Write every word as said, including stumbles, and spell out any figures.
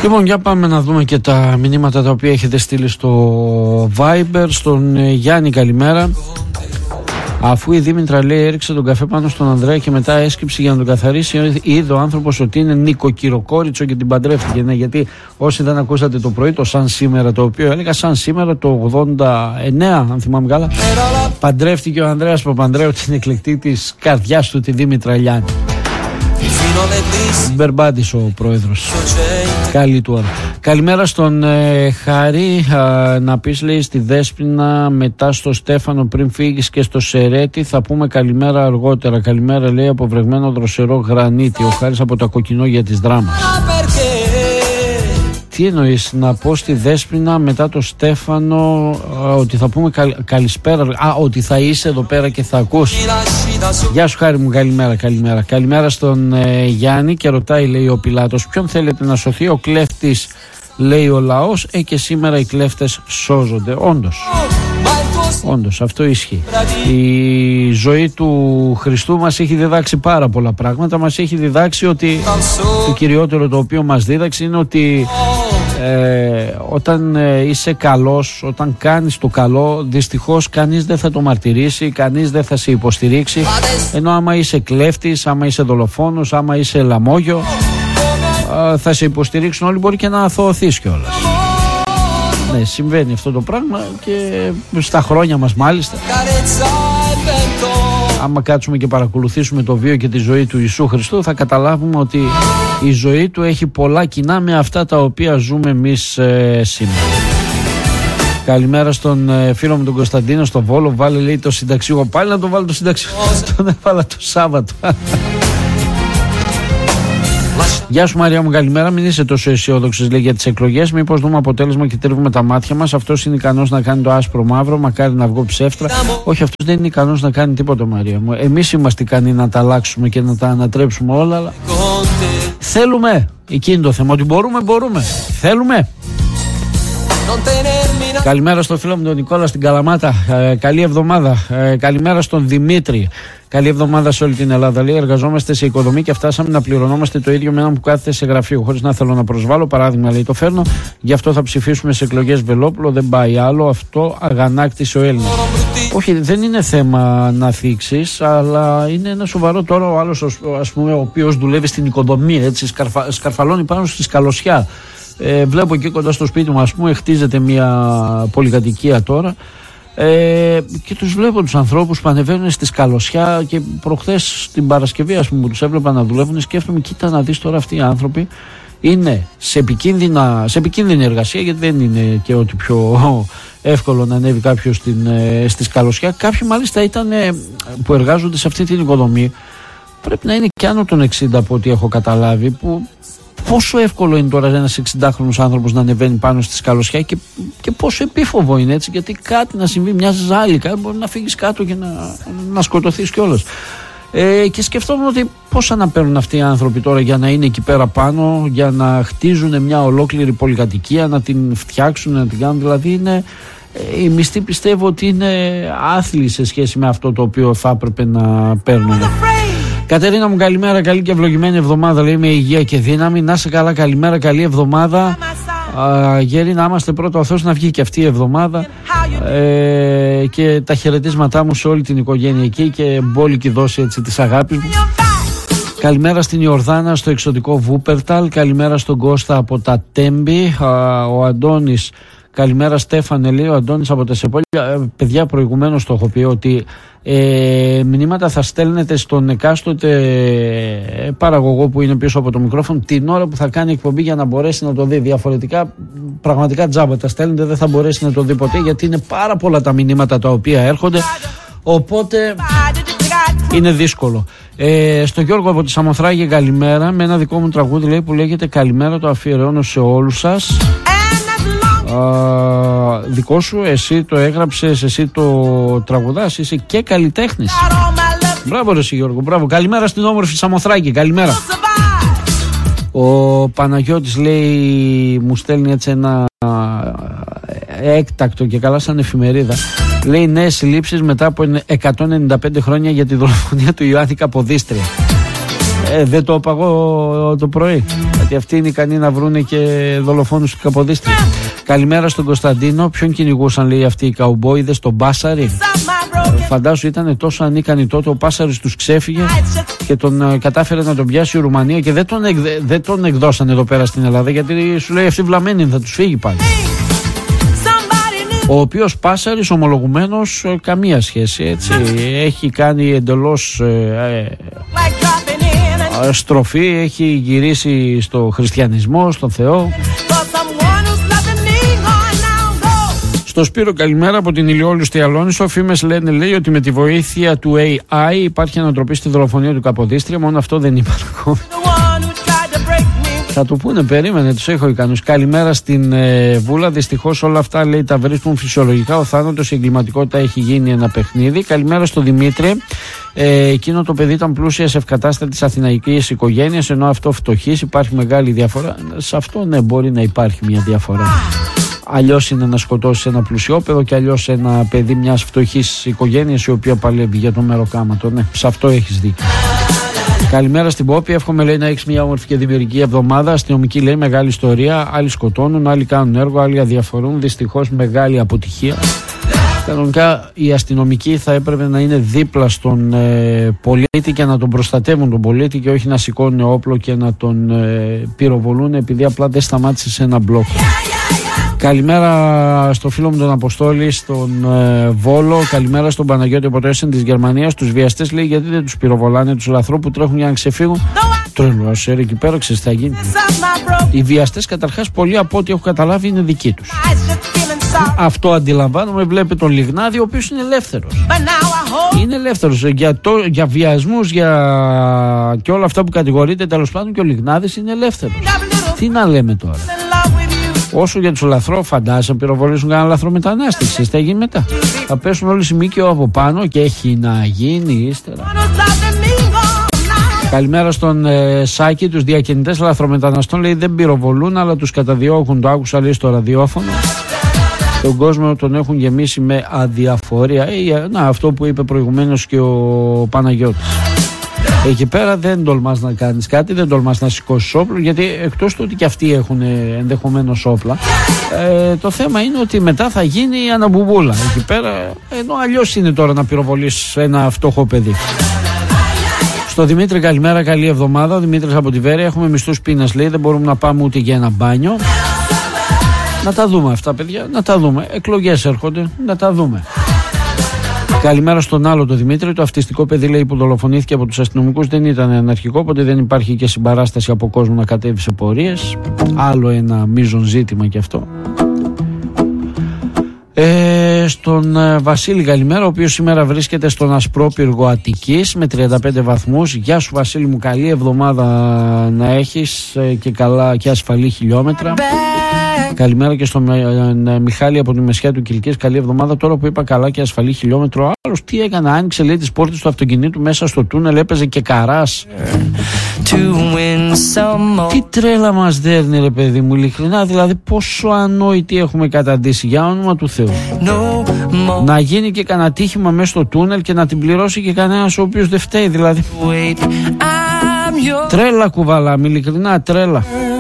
Λοιπόν, για πάμε να δούμε και τα μηνύματα τα οποία έχετε στείλει στο Viber. Στον Γιάννη, καλημέρα. Αφού η Δήμητρα, λέει, έριξε τον καφέ πάνω στον Ανδρέα και μετά έσκυψε για να τον καθαρίσει, είδε ο άνθρωπος ότι είναι νοικοκυροκόριτσο και την παντρεύτηκε. Ναι, γιατί όσοι δεν ακούσατε το πρωί, το σαν σήμερα, το οποίο έλεγα σαν σήμερα το ογδόντα εννέα, αν θυμάμαι καλά, παντρεύτηκε ο Ανδρέας Παπανδρέου, την εκλεκτή της καρδιάς του, τη Δήμητρα Λιάννη. Μπερμπάντης ο πρόεδρος. Καλή του ώρα. Καλημέρα στον ε, Χάρη. Α, να πεις, λέει, στη Δέσποινα μετά στο Στέφανο πριν φύγεις και στο Σερέτη. Θα πούμε καλημέρα αργότερα. Καλημέρα, λέει, από βρεγμένο δροσερό γρανίτη. Ο Χάρης από τα Κοκκινόγια της Δράμας. Τι εννοείς, να πω στη Δέσποινα μετά το Στέφανο α, ότι θα πούμε καλ, καλησπέρα, α, ότι θα είσαι εδώ πέρα και θα ακούς. Γεια σου, Χάρη μου, καλημέρα, καλημέρα. Καλημέρα στον ε, Γιάννη και ρωτάει, λέει, ο Πιλάτος, ποιον θέλετε να σωθεί? Ο κλέφτης, λέει, ο λαός. Ε, και σήμερα οι κλέφτες σώζονται. Όντως. Όντως, αυτό ισχύει. Η ζωή του Χριστού μας έχει διδάξει πάρα πολλά πράγματα. Μας έχει διδάξει ότι το κυριότερο το οποίο μας δίδαξε είναι ότι ε, όταν ε, είσαι καλός, όταν κάνεις το καλό, δυστυχώς κανείς δεν θα το μαρτυρήσει, κανείς δεν θα σε υποστηρίξει. Ενώ άμα είσαι κλέφτης, άμα είσαι δολοφόνος, άμα είσαι λαμόγιο, ε, θα σε υποστηρίξουν όλοι, μπορεί και να αθωωθείς κιόλας. Ναι, συμβαίνει αυτό το πράγμα και στα χρόνια μας μάλιστα. Άμα κάτσουμε και παρακολουθήσουμε το βίο και τη ζωή του Ιησού Χριστού, θα καταλάβουμε ότι η ζωή του έχει πολλά κοινά με αυτά τα οποία ζούμε εμείς ε, σήμερα. Καλημέρα στον ε, φίλο μου τον Κωνσταντίνο στο Βόλο. Βάλε, λέει, το συνταξιούχο. Πάλι να το βάλω το συνταξιούχο. Τον έβαλα το Σάββατο. Γεια σου, Μαρία μου, καλημέρα. Μην είσαι τόσο αισιόδοξος, λέει, για τις εκλογές. Μήπως δούμε αποτέλεσμα και τρίβουμε τα μάτια μας. Αυτός είναι ικανός να κάνει το άσπρο μαύρο. Μακάρι να βγω ψεύτρα. Όχι, αυτός δεν είναι ικανός να κάνει τίποτα, Μαρία μου. Εμείς είμαστε ικανοί να τα αλλάξουμε και να τα ανατρέψουμε όλα. Αλλά θέλουμε. Εκεί είναι το θέμα. Ότι μπορούμε, μπορούμε. Θέλουμε. Καλημέρα στον φίλο μου τον Νικόλα στην Καλαμάτα. Ε, καλή εβδομάδα. Ε, καλημέρα στον Δημήτρη. Καλή εβδομάδα σε όλη την Ελλάδα. Λέει, εργαζόμαστε σε οικοδομή και φτάσαμε να πληρωνόμαστε το ίδιο με έναν που κάθεται σε γραφείο. Χωρίς να θέλω να προσβάλλω, παράδειγμα, λέει, το φέρνω. Γι' αυτό θα ψηφίσουμε σε εκλογές Βελόπουλο. Δεν πάει άλλο. Αυτό αγανάκτησε ο Έλληνας. Όχι, δεν είναι θέμα να θίξεις, αλλά είναι ένα σοβαρό τώρα ο άλλος, ας πούμε, ο οποίος δουλεύει στην οικοδομή, έτσι, σκαρφα, σκαρφαλώνει πάνω στη σκαλωσιά. Ε, βλέπω εκεί κοντά στο σπίτι μου, ας πούμε, χτίζεται μια πολυκατοικία τώρα. Ε, και τους βλέπω τους ανθρώπους που ανεβαίνουν στη σκαλωσιά και προχθές την Παρασκευή, ας πούμε, που τους έβλεπα να δουλεύουν, σκέφτομαι, κοίτα να δεις τώρα, αυτοί οι άνθρωποι είναι σε, επικίνδυνα, σε επικίνδυνη εργασία, γιατί δεν είναι και ότι πιο εύκολο να ανέβει κάποιος στην, στη σκαλωσιά. Κάποιοι μάλιστα ήταν που εργάζονται σε αυτή την οικοδομή, πρέπει να είναι και άνω των εξήντα από ό,τι έχω καταλάβει, που πόσο εύκολο είναι τώρα ένας εξηντάχρονος άνθρωπος να ανεβαίνει πάνω στη σκαλωσιά και, και πόσο επίφοβο είναι, έτσι, γιατί κάτι να συμβεί, μια ζάλη, κάτι μπορεί να φύγεις κάτω και να, να σκοτωθείς κιόλας. Ε, και σκεφτόμουν ότι πόσα να παίρνουν αυτοί οι άνθρωποι τώρα για να είναι εκεί πέρα πάνω, για να χτίζουν μια ολόκληρη πολυκατοικία, να την φτιάξουν, να την κάνουν. Δηλαδή είναι, ε, οι μισθοί πιστεύω ότι είναι άθλοι σε σχέση με αυτό το οποίο θα έπρεπε να παίρνουν. Κατερίνα μου, καλημέρα, καλή και ευλογημένη εβδομάδα, λέει, με υγεία και δύναμη. Να σε καλά, καλημέρα, καλή εβδομάδα. Α, γέρι, να είμαστε πρώτο ο Θεός να βγει και αυτή η εβδομάδα. Ε, και τα χαιρετίσματά μου σε όλη την οικογένεια εκεί και μπόλικη δόση, έτσι, της αγάπης μου. Καλημέρα στην Ιορδάνα στο εξωτικό Βούπερταλ. Καλημέρα στον Κώστα από τα Τέμπη. Α, ο Αντώνης, καλημέρα Στέφανε, λέει ο Αντώνης από τα Σεπόλια. Ε, παιδιά, προηγουμένως το έχω πει ότι ε, μηνύματα θα στέλνετε στον εκάστοτε ε, παραγωγό που είναι πίσω από το μικρόφωνο την ώρα που θα κάνει εκπομπή για να μπορέσει να το δει. Διαφορετικά, πραγματικά τζάμπα τα στέλνετε, δεν θα μπορέσει να το δει ποτέ, γιατί είναι πάρα πολλά τα μηνύματα τα οποία έρχονται. Οπότε είναι δύσκολο. Ε, στο Γιώργο από τη Σαμοθράκη, καλημέρα. Με ένα δικό μου τραγούδι, λέει, που λέγεται Καλημέρα, το αφιερώνω σε όλους σας. Α, δικό σου, εσύ το έγραψες, εσύ το τραγουδάς, είσαι και καλλιτέχνης. Μπράβο ρε εσύ Γιώργο, μπράβο. Καλημέρα στην όμορφη Σαμοθράκη, καλημέρα. Ο Παναγιώτης, λέει, μου στέλνει έτσι ένα έκτακτο και καλά σαν εφημερίδα. Λέει, νέες συλλήψεις μετά από εκατόν ενενήντα πέντε χρόνια για τη δολοφονία του Ιωάννη Καποδίστρια. Ε, δεν το είπα εγώ το πρωί. Γιατί αυτοί είναι ικανοί να βρούνε και δολοφόνους του Καποδίστρια. Καλημέρα στον Κωνσταντίνο. Ποιον κυνηγούσαν, λέει, αυτοί οι καουμπόιδες, τον Πάσαρη? Ε, φαντάσου ήταν τόσο ανίκανοι τότε. Ο Πάσαρης τους ξέφυγε και τον ε, κατάφερε να τον πιάσει η Ρουμανία και δεν τον, εκ, δεν τον εκδώσαν εδώ πέρα στην Ελλάδα, γιατί σου λέει αυτοί βλαμμένοι θα τους φύγει πάλι. Ο οποίος Πάσαρης ομολογουμένος ε, καμία σχέση, έτσι. Έχει κάνει εντελώς ε, ε, στροφή, έχει γυρίσει στο χριστιανισμό, στον Θεό. Στο Σπύρο καλημέρα από την Ηλιόλουστη Αλόνισο. Φήμες λένε, λέει, ότι με τη βοήθεια του έι άι υπάρχει ανατροπή στη δολοφονία του Καποδίστρια. Μόνο αυτό δεν υπάρχει ακόμη. Θα του πούνε, περίμενε, τους έχω ικανούς. Καλημέρα στην ε, Βούλα. Δυστυχώς όλα αυτά, λέει, τα βρίσκουν φυσιολογικά. Ο θάνατος, η εγκληματικότητα έχει γίνει ένα παιχνίδι. Καλημέρα στο Δημήτρη. Ε, εκείνο το παιδί ήταν πλούσια σε ευκατάστατης αθηναϊκής οικογένειας, ενώ αυτό φτωχής. Υπάρχει μεγάλη διαφορά. Σε αυτό, ναι, μπορεί να υπάρχει μια διαφορά. Αλλιώς είναι να σκοτώσει ένα πλουσιόπεδο και αλλιώς ένα παιδί μιας φτωχής οικογένειας η οποία παλεύει για το μεροκάματο. Ναι, σε αυτό έχεις δίκιο. Καλημέρα στην Πόπη. Εύχομαι, λέει, να έχεις μια όμορφη και δημιουργική εβδομάδα. Αστυνομική, λέει, μεγάλη ιστορία. Άλλοι σκοτώνουν, άλλοι κάνουν έργο, άλλοι αδιαφορούν. Δυστυχώς μεγάλη αποτυχία. Κανονικά οι αστυνομικοί θα έπρεπε να είναι δίπλα στον ε, πολίτη και να τον προστατεύουν τον πολίτη και όχι να σηκώνουν όπλο και να τον ε, πυροβολούν επειδή απλά δεν σταμάτησε σε ένα μπλοκ. Καλημέρα στο φίλο μου τον Αποστόλη στον ε, Βόλο. Καλημέρα στον Παναγιώτη από το Έσεν της Γερμανίας. Τους βιαστές, λέει, γιατί δεν τους πυροβολάνε, τους λαθρό που τρέχουν για να ξεφύγουν. Τρέλο, ας έρει εκεί πέρα, ξέρεις τι θα γίνει. Οι βιαστές, καταρχάς, πολλοί από ό,τι έχω καταλάβει είναι δικοί τους. Αυτό αντιλαμβάνομαι. Βλέπετε τον Λιγνάδη, ο οποίος είναι ελεύθερος. Είναι ελεύθερος για, το, για βιασμούς για... και όλα αυτά που κατηγορείται, τέλος πάντων, και ο Λιγνάδης είναι ελεύθερος. Τι να λέμε τώρα. Όσο για τους λαθρό, φαντάζεσαι, πυροβολήσουν κανένα λαθρομετανάστη. Ξέρεις τι θα γίνει μετά? Θα πέσουν όλοι οι ΜΚΟ από πάνω και έχει να γίνει ύστερα. Καλημέρα στον ε, Σάκη. Τους διακινητές λαθρομεταναστών, λέει, δεν πυροβολούν, αλλά τους καταδιώκουν. Το άκουσα, λέει, στο ραδιόφωνο. Τον κόσμο τον έχουν γεμίσει με αδιαφορία. Ε, να, αυτό που είπε προηγουμένως και ο Παναγιώτης. Εκεί πέρα δεν τολμάς να κάνεις κάτι, δεν τολμάς να σηκώσεις όπλο, γιατί εκτός του ότι και αυτοί έχουν ενδεχομένως όπλα, ε, το θέμα είναι ότι μετά θα γίνει η αναμπουμπούλα εκεί πέρα, ενώ αλλιώς είναι τώρα να πυροβολείς ένα φτωχό παιδί. Στο Δημήτρη καλημέρα, καλή εβδομάδα. Ο Δημήτρης από τη Βέρεια. Έχουμε μισθούς πείνας, λέει, δεν μπορούμε να πάμε ούτε για ένα μπάνιο. Να τα δούμε αυτά, παιδιά, να τα δούμε. Εκλογές έρχονται, να τα δούμε. Καλημέρα στον άλλο το Δημήτρη. Το αυτιστικό παιδί, λέει, που δολοφονήθηκε από τους αστυνομικούς δεν ήταν αναρχικό, οπότε δεν υπάρχει και συμπαράσταση από κόσμο να κατέβει σε πορείες. Άλλο ένα μείζον ζήτημα κι αυτό. Ε, στον ε, Βασίλη καλημέρα, ο οποίος σήμερα βρίσκεται στον Ασπρόπυργο Αττικής με τριάντα πέντε βαθμούς. Γεια σου, Βασίλη μου, καλή εβδομάδα να έχεις ε, και καλά και ασφαλή χιλιόμετρα. Καλημέρα και στον ε, Μιχάλη από τη Μεσιά του Κιλκής. Καλή εβδομάδα. Τώρα που είπα καλά και ασφαλή χιλιόμετρο, ο άλλος τι έκανε? Άνοιξε, λέει, τις πόρτες του αυτοκινήτου μέσα στο τούνελ, έπαιζε και καράς. Τι τρέλα μας δέρνει, ρε παιδί μου, ειλικρινά. Δηλαδή πόσο ανόητοι έχουμε καταντήσει, για όνομα του Θεού. No, να γίνει και κανένα τύχημα μέσα στο τούνελ και να την πληρώσει και κανένας ο οποίος δεν φταίει, δηλαδή. Wait, τρέλα κουβαλάμε, ειλικρινά τρέλα.